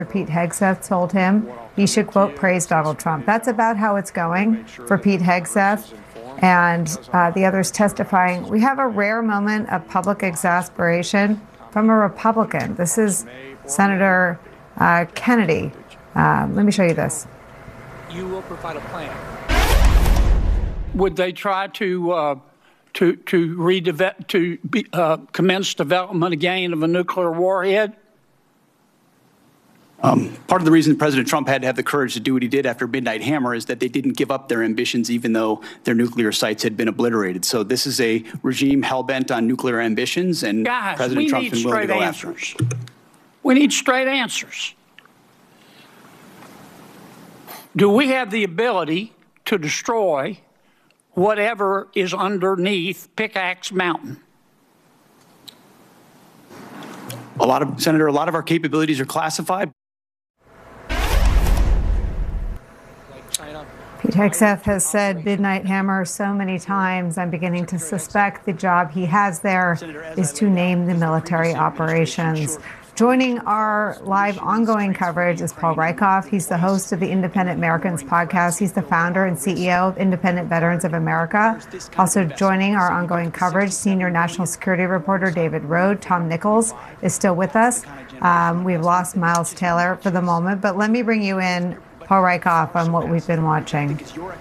Pete Hegseth told him he should, quote, praise Donald Trump. That's about how it's going for Pete Hegseth and the others testifying. We have a rare moment of public exasperation from a Republican. This is Senator Kennedy. Let me show you this. You will provide a plan. Would they try to commence development again of a nuclear warhead? Part of the reason President Trump had to have the courage to do what he did after Midnight Hammer is that they didn't give up their ambitions even though their nuclear sites had been obliterated. So this is a regime hell-bent on nuclear ambitions, and Guys, President Trump's been willing to go after them. We need straight answers. Do we have the ability to destroy whatever is underneath Pickaxe Mountain? Senator, a lot of our capabilities are classified. Pete Hegseth has said Midnight Hammer so many times, I'm beginning to suspect the job he has there is to name the military operations. Joining our live ongoing coverage is Paul Rieckhoff. He's the host of the Independent Americans podcast. He's the founder and CEO of Independent Veterans of America. Also joining our ongoing coverage, senior national security reporter David Rode. Tom Nichols is still with us. We've lost Miles Taylor for the moment, but let me bring you in, Paul Rieckhoff, on what we've been watching.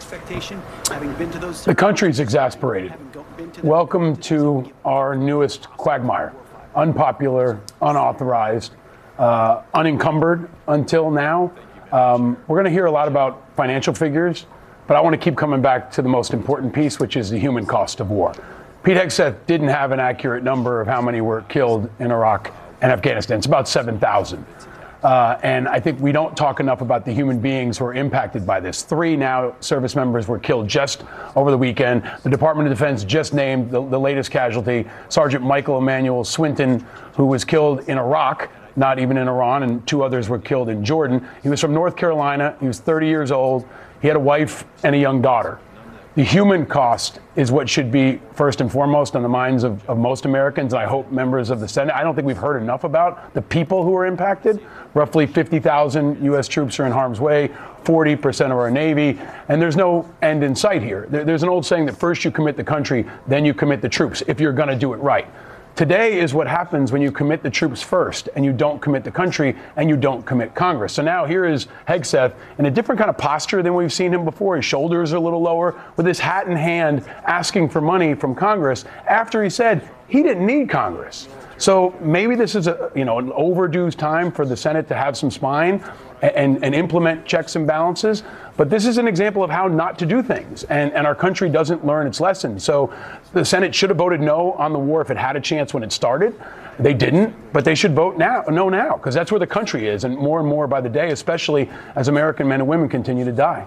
The country's exasperated. Welcome to our newest quagmire. Unpopular, unauthorized, unencumbered until now. We're going to hear a lot about financial figures, but I want to keep coming back to the most important piece, which is the human cost of war. Pete Hegseth didn't have an accurate number of how many were killed in Iraq and Afghanistan. It's about 7,000. And I think we don't talk enough about the human beings who are impacted by this. 3 now service members were killed just over the weekend. The Department of Defense just named the latest casualty, Sergeant Michael Emmanuel Swinton, who was killed in Iraq, not even in Iran, and 2 others were killed in Jordan. He was from North Carolina. He was 30 years old. He had a wife and a young daughter. The human cost is what should be first and foremost on the minds of most Americans, and I hope members of the Senate. I don't think we've heard enough about the people who are impacted. Roughly 50,000 U.S. troops are in harm's way, 40% of our Navy, and there's no end in sight here. There's an old saying that first you commit the country, then you commit the troops, if you're going to do it right. Today is what happens when you commit the troops first and you don't commit the country and you don't commit Congress. So now here is Hegseth in a different kind of posture than we've seen him before. His shoulders are a little lower with his hat in hand asking for money from Congress after he said he didn't need Congress. So maybe this is an overdue time for the Senate to have some spine and implement checks and balances. But this is an example of how not to do things. And our country doesn't learn its lesson. So the Senate should have voted no on the war if it had a chance when it started. They didn't, but they should vote now, because that's where the country is. And more by the day, especially as American men and women continue to die.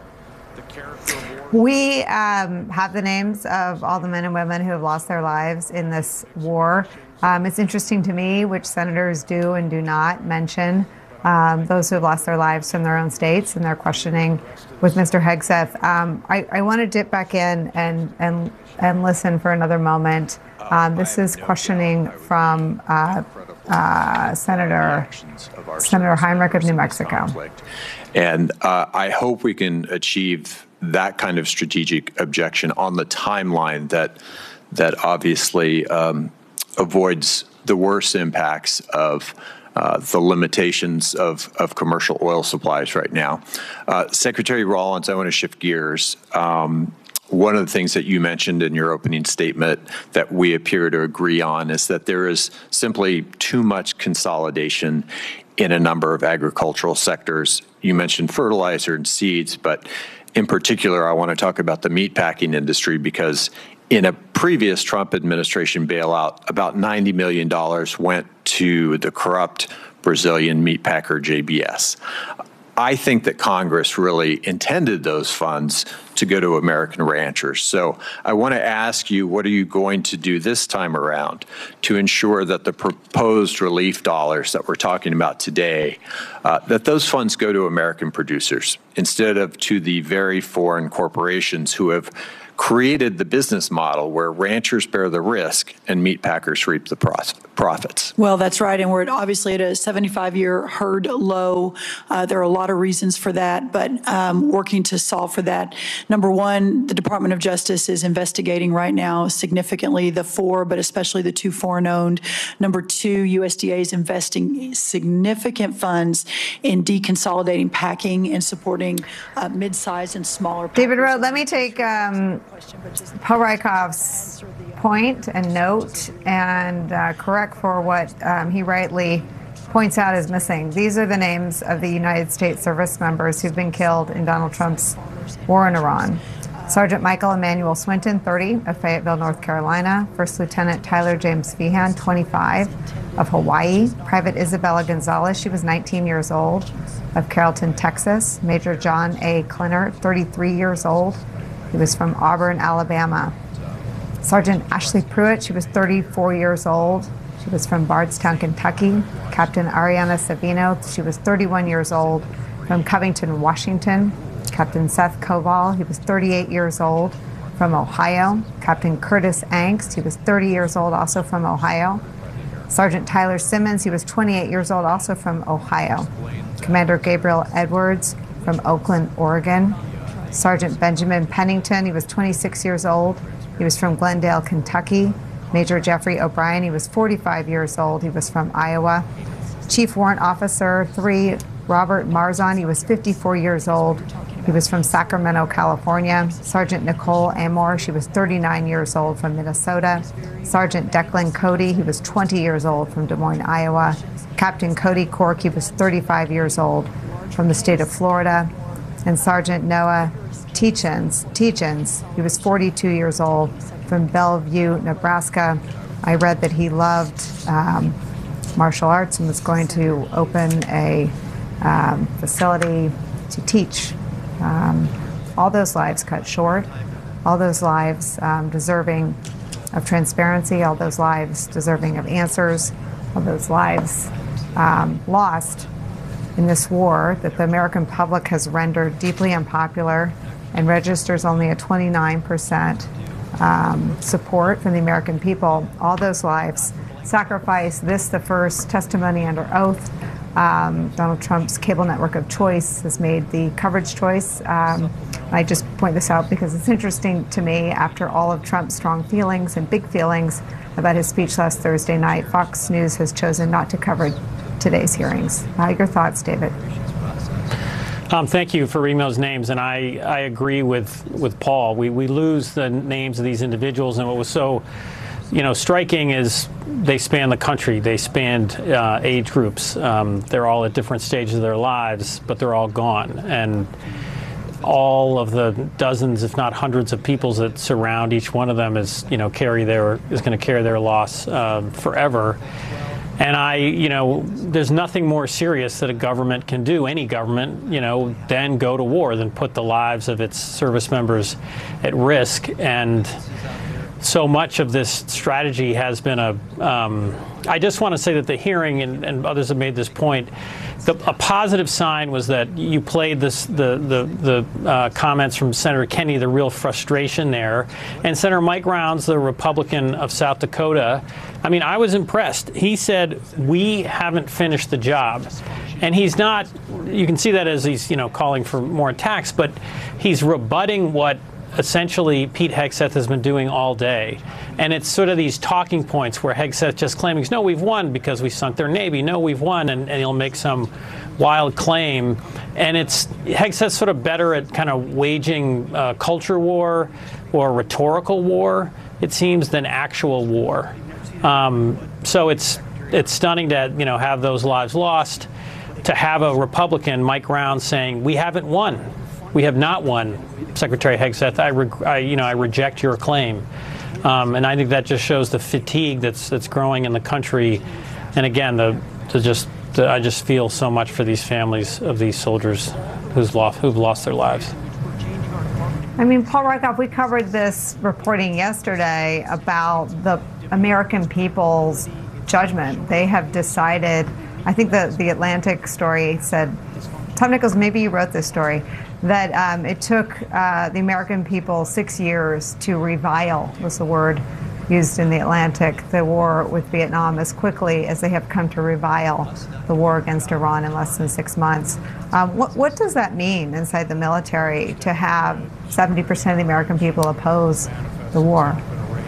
We have the names of all the men and women who have lost their lives in this war. It's interesting to me which senators do and do not mention those who have lost their lives from their own states, and they're questioning with Mr. Hegseth. I want to dip back in and listen for another moment. This is questioning from Senator Heinrich of New Mexico. And I hope we can achieve that kind of strategic objection on the timeline that obviously avoids the worst impacts of the limitations of commercial oil supplies right now. Secretary Rollins, I want to shift gears. One of the things that you mentioned in your opening statement that we appear to agree on is that there is simply too much consolidation in a number of agricultural sectors. You mentioned fertilizer and seeds, but in particular, I want to talk about the meatpacking industry because in a previous Trump administration bailout, about $90 million went to the corrupt Brazilian meatpacker JBS. I think that Congress really intended those funds to go to American ranchers. So I want to ask you, what are you going to do this time around to ensure that the proposed relief dollars that we're talking about today, that those funds go to American producers instead of to the very foreign corporations who have created the business model where ranchers bear the risk and meat packers reap the profits. Well, that's right. And we're obviously at a 75-year herd low. There are a lot of reasons for that, but working to solve for that. Number one, the Department of Justice is investigating right now significantly the 4, but especially the 2 foreign-owned. Number two, USDA is investing significant funds in deconsolidating packing and supporting mid-sized and smaller packers. David Rowe, let me take Paul Rykov's point and note and correct for what he rightly points out is missing. These are the names of the United States service members who've been killed in Donald Trump's war in Iran. Sergeant Michael Emmanuel Swinton, 30, of Fayetteville, North Carolina. First Lieutenant Tyler James Feehan, 25, of Hawaii. Private Isabella Gonzalez, she was 19 years old, of Carrollton, Texas. Major John A. Klinner, 33 years old. He was from Auburn, Alabama. Sergeant Ashley Pruitt, she was 34 years old. She was from Bardstown, Kentucky. Captain Ariana Savino, she was 31 years old, from Covington, Washington. Captain Seth Koval, he was 38 years old, from Ohio. Captain Curtis Angst, he was 30 years old, also from Ohio. Sergeant Tyler Simmons, he was 28 years old, also from Ohio. Commander Gabriel Edwards, from Oakland, Oregon. Sergeant Benjamin Pennington, he was 26 years old. He was from Glendale, Kentucky. Major Jeffrey O'Brien, he was 45 years old. He was from Iowa. Chief Warrant Officer 3, Robert Marzon, he was 54 years old. He was from Sacramento, California. Sergeant Nicole Amor, she was 39 years old, from Minnesota. Sergeant Declan Cody, he was 20 years old, from Des Moines, Iowa. Captain Cody Cork, he was 35 years old, from the state of Florida. And Sergeant Noah Teachins, he was 42 years old, from Bellevue, Nebraska. I read that he loved martial arts and was going to open a facility to teach. All those lives cut short, all those lives deserving of transparency, all those lives deserving of answers, all those lives lost in this war that the American public has rendered deeply unpopular and registers only a 29% support from the American people. All those lives sacrificed. This, the first testimony under oath. Donald Trump's cable network of choice has made the coverage choice. I just point this out because it's interesting to me, after all of Trump's strong feelings and big feelings about his speech last Thursday night, Fox News has chosen not to cover today's hearings. Your thoughts, David? Thank you for reading those names, and I agree with Paul. We lose the names of these individuals, and what was so striking is they span the country. They spanned age groups. They're all at different stages of their lives, but they're all gone. And all of the dozens, if not hundreds, of people that surround each one of them is going to carry their loss forever. And there's nothing more serious that a government can do, any government, than go to war, than put the lives of its service members at risk. And so much of this strategy has been I just want to say that the hearing, and others have made this point, a positive sign was that you played the comments from Senator Kennedy, the real frustration there. And Senator Mike Rounds, the Republican of South Dakota, I was impressed. He said, we haven't finished the job. And he's not, you can see that as he's, calling for more attacks, but he's rebutting what essentially Pete Hegseth has been doing all day. And it's sort of these talking points where Hegseth just claiming, no, we've won because we sunk their Navy. No, we've won. And he'll make some wild claim. And Hegseth's sort of better at kind of waging culture war or rhetorical war, it seems, than actual war. So it's stunning to have those lives lost, to have a Republican, Mike Rounds, saying, we haven't won. We have not won, Secretary Hegseth. I reject your claim, and I think that just shows the fatigue that's growing in the country. And again, I just feel so much for these families of these soldiers who've lost their lives. Paul Rykov, we covered this reporting yesterday about the American people's judgment. They have decided. I think the Atlantic story said Tom Nichols, maybe you wrote this story, that it took the American people 6 years to revile, was the word used in The Atlantic, the war with Vietnam as quickly as they have come to revile the war against Iran in less than 6 months. What does that mean inside the military to have 70% of the American people oppose the war?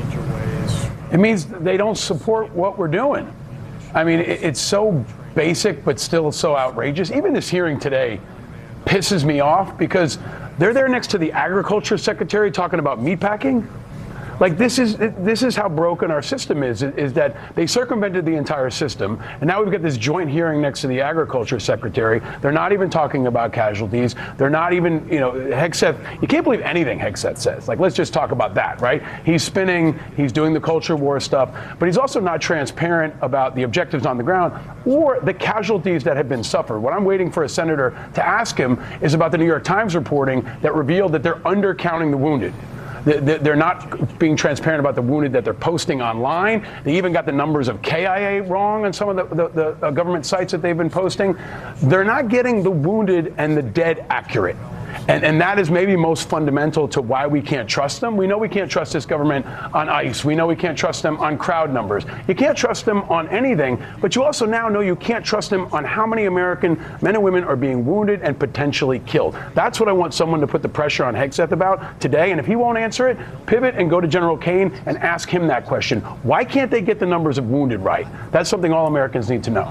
It means they don't support what we're doing. I mean, it's so basic, but still so outrageous. Even this hearing today pisses me off because they're there next to the agriculture secretary talking about meatpacking. Like, this is how broken our system is that they circumvented the entire system, and now we've got this joint hearing next to the agriculture secretary. They're not even talking about casualties. They're not even, Hegseth, you can't believe anything Hegseth says. Like, let's just talk about that, right? He's spinning, he's doing the culture war stuff, but he's also not transparent about the objectives on the ground or the casualties that have been suffered. What I'm waiting for a senator to ask him is about the New York Times reporting that revealed that they're undercounting the wounded. They're not being transparent about the wounded that they're posting online. They even got the numbers of KIA wrong on some of the government sites that they've been posting. They're not getting the wounded and the dead accurate. And that is maybe most fundamental to why we can't trust them. We know we can't trust this government on ICE. We know we can't trust them on crowd numbers. You can't trust them on anything, but you also now know you can't trust them on how many American men and women are being wounded and potentially killed. That's what I want someone to put the pressure on Hegseth about today. And if he won't answer it, pivot and go to General Kane and ask him that question. Why can't they get the numbers of wounded right? That's something all Americans need to know.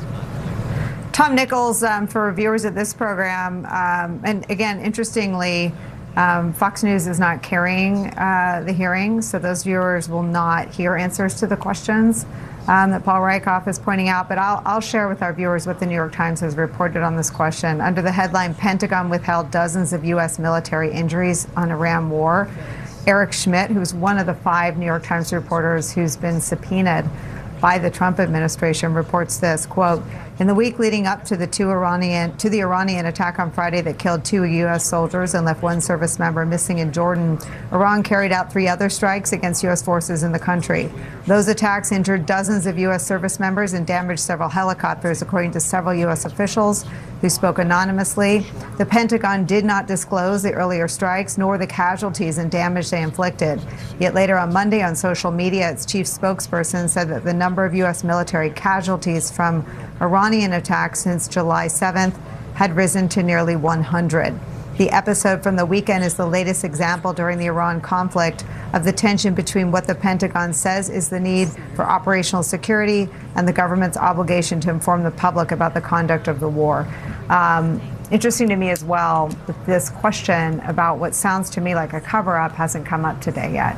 Tom Nichols, for viewers of this program, and again, interestingly, Fox News is not carrying the hearing, so those viewers will not hear answers to the questions that Paul Rieckhoff is pointing out. But I'll share with our viewers what the New York Times has reported on this question. Under the headline, Pentagon withheld dozens of U.S. military injuries on Iran war, Eric Schmidt, who's one of the 5 New York Times reporters who's been subpoenaed by the Trump administration, reports this, quote, in the week leading up to the Iranian attack on Friday that killed 2 U.S. soldiers and left 1 service member missing in Jordan, Iran carried out 3 other strikes against U.S. forces in the country. Those attacks injured dozens of U.S. service members and damaged several helicopters, according to several U.S. officials who spoke anonymously. The Pentagon did not disclose the earlier strikes nor the casualties and damage they inflicted. Yet later on Monday on social media, its chief spokesperson said that the number of U.S. military casualties from Iranian attacks since July 7th had risen to nearly 100. The episode from the weekend is the latest example during the Iran conflict of the tension between what the Pentagon says is the need for operational security and the government's obligation to inform the public about the conduct of the war. Interesting to me as well that this question about what sounds to me like a cover-up hasn't come up today yet.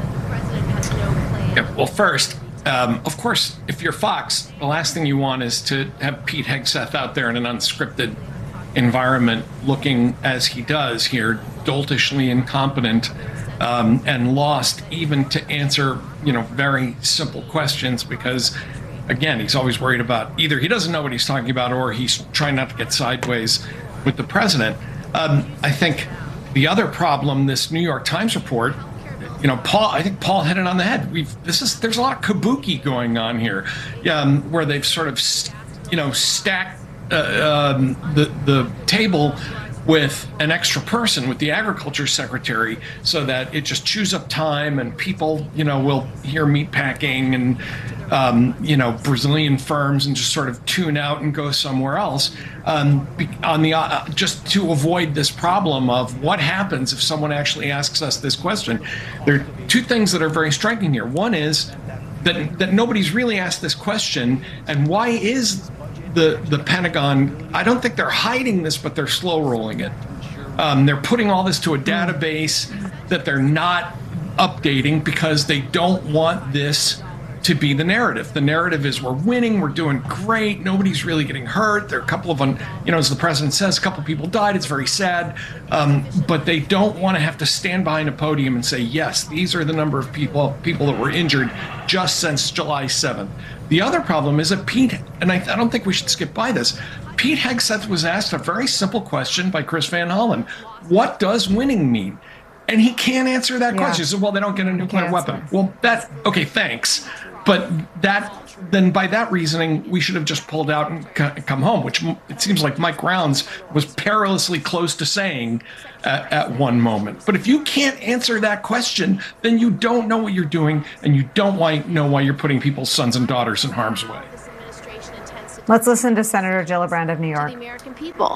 Yeah, well, first, of course, if you're Fox, the last thing you want is to have Pete Hegseth out there in an unscripted environment looking as he does here, doltishly incompetent and lost even to answer, very simple questions because, again, he's always worried about either he doesn't know what he's talking about or he's trying not to get sideways with the president. I think the other problem, this New York Times report, I think Paul hit it on the head. There's a lot of kabuki going on here, where they've sort of, stacked the table with an extra person, with the agriculture secretary, so that it just chews up time and people, will hear meatpacking and, Brazilian firms and just sort of tune out and go somewhere else just to avoid this problem of what happens if someone actually asks us this question. There are 2 things that are very striking here. One is that nobody's really asked this question, and why is the Pentagon, I don't think they're hiding this, but they're slow rolling it. They're putting all this to a database that they're not updating because they don't want this to be the narrative. The narrative is we're winning, we're doing great, nobody's really getting hurt. There are a couple of, as the president says, a couple of people died. It's very sad. But they don't want to have to stand behind a podium and say, yes, these are the number of people that were injured just since July 7th. The other problem is that Pete, and I don't think we should skip by this, Pete Hegseth was asked a very simple question by Chris Van Hollen. What does winning mean? And he can't answer that Yeah. question. So, well, they don't get a nuclear can't weapon. answer. Well, okay, thanks. But then by that reasoning, we should have just pulled out and come home, which it seems like Mike Rounds was perilously close to saying at one moment. But if you can't answer that question, then you don't know what you're doing, and you don't know why you're putting people's sons and daughters in harm's way. Let's listen to Senator Gillibrand of New York. The American people.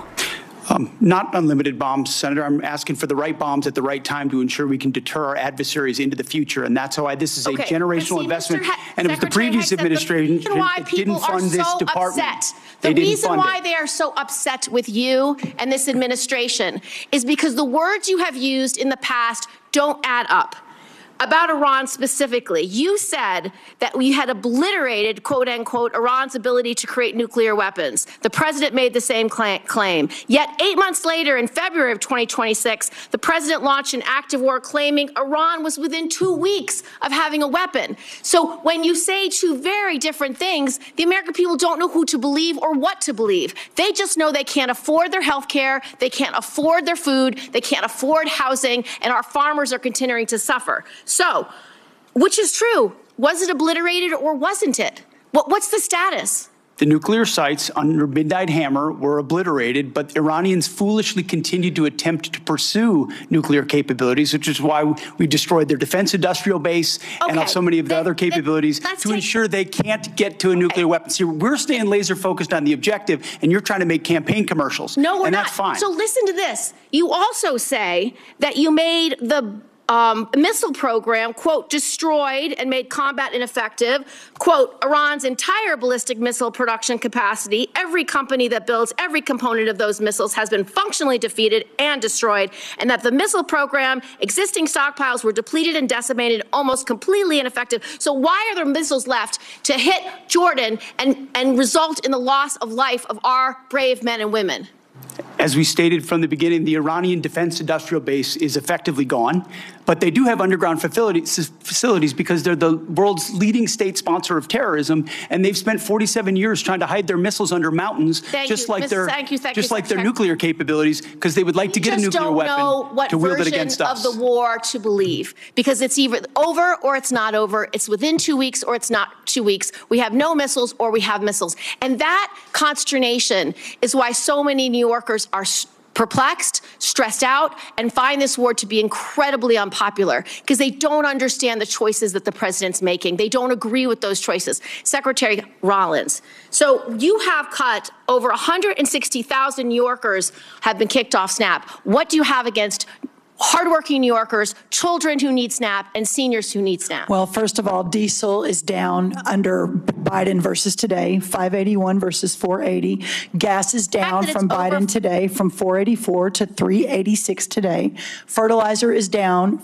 Not unlimited bombs, Senator. I'm asking for the right bombs at the right time to ensure we can deter our adversaries into the future. And that's why this is a generational investment. And it was the previous administration that didn't fund this department. The reason why they are so upset with you and this administration is because the words you have used in the past don't add up. About Iran specifically, you said that we had obliterated, quote unquote, Iran's ability to create nuclear weapons. The president made the same claim. Yet 8 months later, in February of 2026, the president launched an active war claiming Iran was within 2 weeks of having a weapon. So when you say two very different things, the American people don't know who to believe or what to believe. They just know they can't afford their health care, they can't afford their food, they can't afford housing, and our farmers are continuing to suffer. So, which is true? Was it obliterated or wasn't it? What's the status? The nuclear sites under Midnight Hammer were obliterated, but Iranians foolishly continued to attempt to pursue nuclear capabilities, which is why we destroyed their defense industrial base and so many of the other capabilities to ensure they can't get to a nuclear weapon. See, we're staying laser focused on the objective, and you're trying to make campaign commercials. No, we're and not. That's fine. So listen to this. You also say that you made the missile program, quote, destroyed and made combat ineffective, quote, Iran's entire ballistic missile production capacity. Every company that builds every component of those missiles has been functionally defeated and destroyed, and that the missile program, existing stockpiles were depleted and decimated, almost completely ineffective. So why are there missiles left to hit Jordan and result in the loss of life of our brave men and women? As we stated from the beginning, the Iranian defense industrial base is effectively gone, but they do have underground facilities because they're the world's leading state sponsor of terrorism, and they've spent 47 years trying to hide their missiles under mountains, just like their nuclear capabilities, because they would like to get a nuclear weapon to wield it against us. Of the war to believe, because it's either over or it's not over. It's within 2 weeks or it's not 2 weeks. We have no missiles or we have missiles, and that consternation is why so many New Yorkers are perplexed, stressed out, and find this war to be incredibly unpopular because they don't understand the choices that the president's making. They don't agree with those choices. Secretary Rollins, so you have cut over 160,000 New Yorkers have been kicked off SNAP. What do you have against hardworking New Yorkers, children who need SNAP, and seniors who need SNAP? Well, first of all, diesel is down under Biden versus today, 581 versus 480. Gas is down from Biden today from 484 to 386 today. Fertilizer is down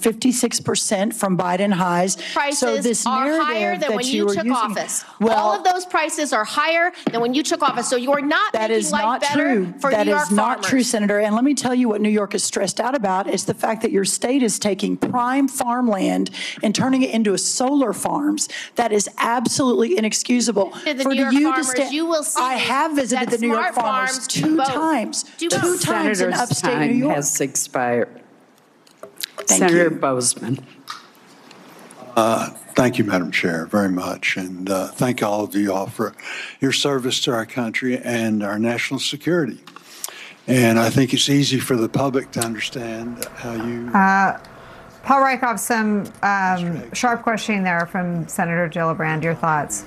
56% from Biden highs. Prices so this are narrative higher than when you took office. Well, all of those prices are higher than when you took office. So you're not making life better for New York farmers. That is not true, Senator. And let me tell you what New York is stressed out about is the fact that your state is taking prime farmland and turning it into solar farms. That is absolutely inexcusable. For you to stand, you will see I have visited the New York farmers two times in upstate New York. Has expired. Senator Bozeman. Thank you, Madam Chair, very much. And thank all of you all for your service to our country and our national security. And I think it's easy for the public to understand how you... Paul Rieckhoff, some sharp questioning there from Senator Gillibrand. Your thoughts?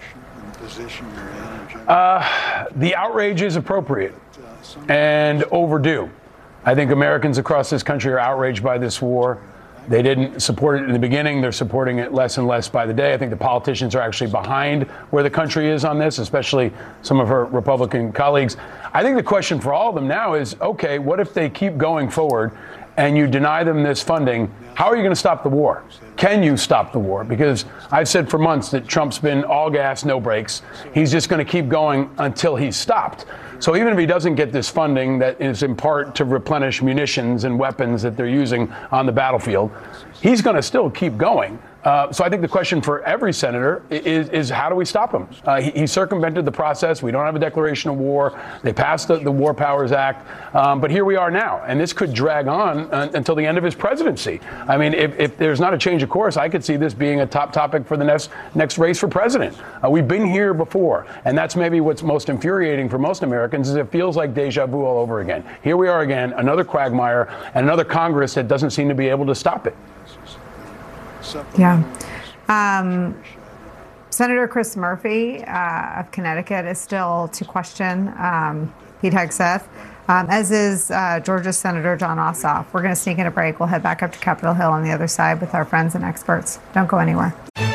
The outrage is appropriate and overdue. I think Americans across this country are outraged by this war. They didn't support it in the beginning. They're supporting it less and less by the day. I think the politicians are actually behind where the country is on this, especially some of her Republican colleagues. I think the question for all of them now is, okay, what if they keep going forward and you deny them this funding? How are you going to stop the war? Can you stop the war? Because I've said for months that Trump's been all gas, no brakes. He's just going to keep going until he's stopped. So even if he doesn't get this funding that is in part to replenish munitions and weapons that they're using on the battlefield, he's going to still keep going So I think the question for every senator is how do we stop him? He circumvented the process. We don't have a declaration of war. They passed the War Powers Act. But here we are now. And this could drag on until the end of his presidency. I mean, if there's not a change of course, I could see this being a top topic for the next race for president. We've been here before. And that's maybe what's most infuriating for most Americans is it feels like deja vu all over again. Here we are again, another quagmire and another Congress that doesn't seem to be able to stop it. Yeah. Senator Chris Murphy of Connecticut is still to question Pete Hegseth, as is Georgia's Senator Jon Ossoff. We're going to sneak in a break. We'll head back up to Capitol Hill on the other side with our friends and experts. Don't go anywhere.